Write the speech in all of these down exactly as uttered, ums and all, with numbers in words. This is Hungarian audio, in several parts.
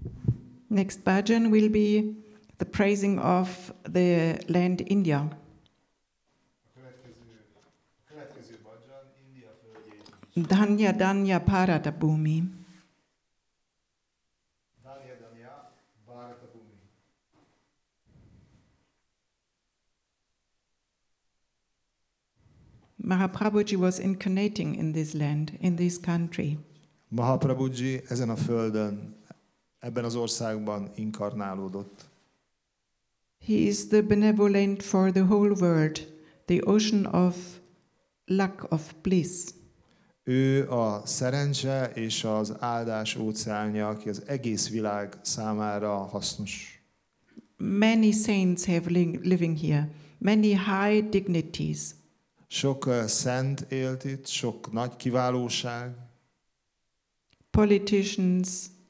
Next bhajan will be the praising of the land India. A következő, a következő bhajan India földjét. Dhanya Dhanya Bharata Bhumi. Dhanya Dhanya Bharata Bhumi. Mahaprabhuji was incarnating in this land, in this country. Mahaprabhuji ezen a földön, ebben az országban inkarnálódott. He is the benevolent for the whole world, the ocean of luck, of bliss. Ő a szerencse és az áldás óceánja, aki az egész világ számára hasznos. Many saints have li- living here, many high dignities. Sok uh, szent élt itt, sok nagy kiválóság, Politicians,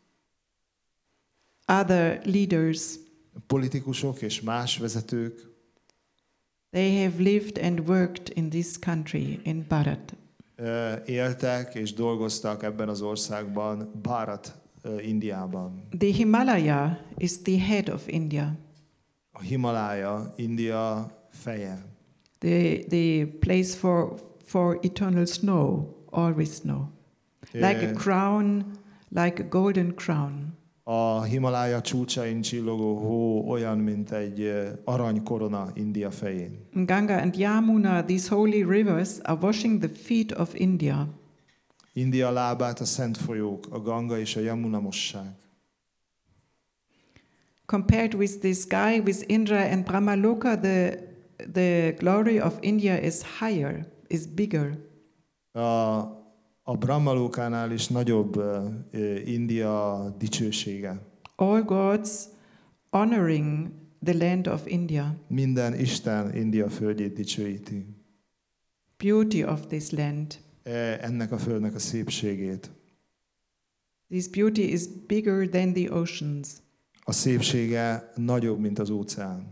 other leaders, politikusok és más vezetők, they have lived and worked in this country, in Bharat. uh, éltek és dolgoztak ebben az országban, Bharat, uh, Indiában. The Himalaya is the head of India, A Himalája, India feje. the, the place for, for eternal snow, always snow. Like a Eh, crown, like a golden crown. A Himalája csúcsain csillogó hó olyan, mint egy uh, aranykorona India fején. Ganga and Yamuna, these holy rivers, are washing the feet of India. India lábát a szent folyók, a Ganga és a Yamuna mossák. Compared with the sky, with Indra and Brahmaloka, the, the glory of India is higher, is bigger. A, a Brahmalókánál is nagyobb uh, uh, India dicsősége. All gods honoring the land of India, Minden Isten India földjét dicsőíti. beauty of this land. E, ennek a földnek a szépségét. This beauty is bigger than the oceans. A szépsége nagyobb, mint az óceán.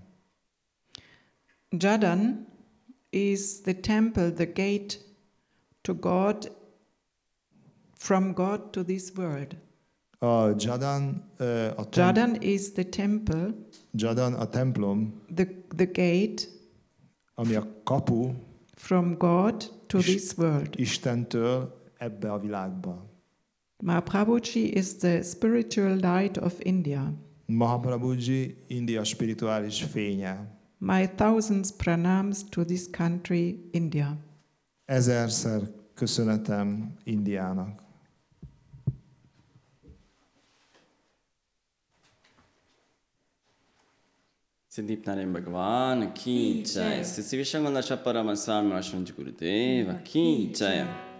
Jadan is the temple, the gate to God, from God to this world. A Jadan, uh, a tem- Jadan is the temple, Jadan a templom, the, the gate ami a kapu from God to Is- this world. Istentől ebbe a világba. Mahaprabhuji is the spiritual light of India. Mahaprabhuji India spirituális fénye. My thousands pranams to this country, India. Ezerszer köszönetem Indiának. सिद्धिप नारायण भगवान की की जय जय। श्री शिव शंकर परम स्वामी गुरुदेव की जय।